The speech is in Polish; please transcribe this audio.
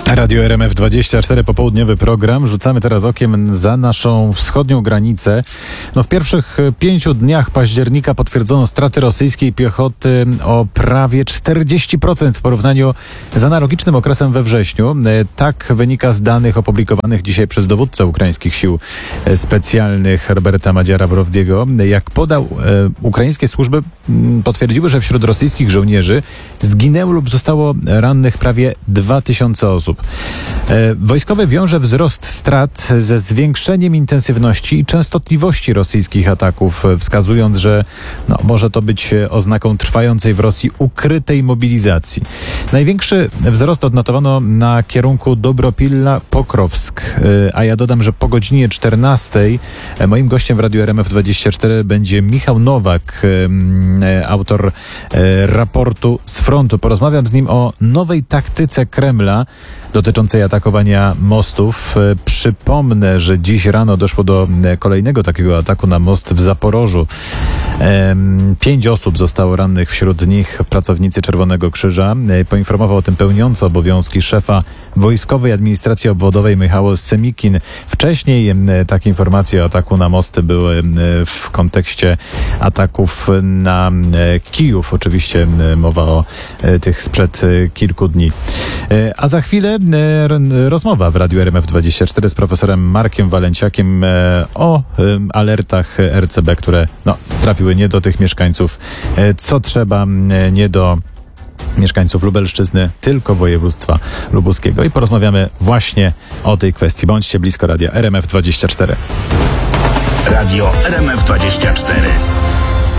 Radio RMF24, popołudniowy program. Rzucamy teraz okiem za naszą wschodnią granicę. W pierwszych 5 dniach października potwierdzono straty rosyjskiej piechoty o prawie 40% w porównaniu z analogicznym okresem we wrześniu. Tak wynika z danych opublikowanych dzisiaj przez dowódcę ukraińskich sił specjalnych Herberta Madziara-Brovdiego. Jak podał, ukraińskie służby potwierdziły, że wśród rosyjskich żołnierzy zginęło lub zostało rannych prawie 2000 osób. Wojskowy wiąże wzrost strat ze zwiększeniem intensywności i częstotliwości rosyjskich ataków, wskazując, że może to być oznaką trwającej w Rosji ukrytej mobilizacji. Największy wzrost odnotowano na kierunku Dobropilla-Pokrowsk, a ja dodam, że po godzinie 14 moim gościem w Radiu RMF24 będzie Michał Nowak, autor raportu z frontu. Porozmawiam z nim o nowej taktyce Kremla dotyczącej atakowania mostów. Przypomnę, że dziś rano doszło do kolejnego takiego ataku na most w Zaporożu. 5 osób zostało rannych, wśród nich pracownicy Czerwonego Krzyża. Poinformował o tym pełniący obowiązki szefa Wojskowej Administracji Obwodowej Michał Semikin. Wcześniej takie informacje o ataku na mosty były w kontekście ataków na Kijów. Oczywiście mowa o tych sprzed kilku dni. A za chwilę rozmowa w Radiu RMF24 z profesorem Markiem Walenciakiem o alertach RCB, które trafiły nie do tych mieszkańców, co trzeba, nie do mieszkańców Lubelszczyzny, tylko województwa lubuskiego. I porozmawiamy właśnie o tej kwestii. Bądźcie blisko Radia RMF24. Radio RMF24.